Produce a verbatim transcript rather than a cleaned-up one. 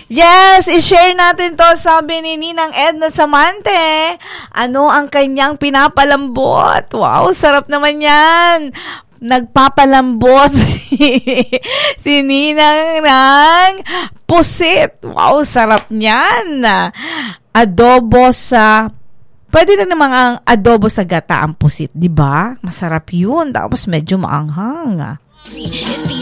Yes, i-share natin to, sabi ni Ninang Edna Samante. Ano ang kanyang pinapalambot? Wow, sarap naman yan. Nagpapalambot si, si Ninang ng pusit. Wow, sarap niyan. Adobo sa, pwede na naman ang adobo sa gata ang pusit, di ba? Masarap yun. Tapos medyo maanghang.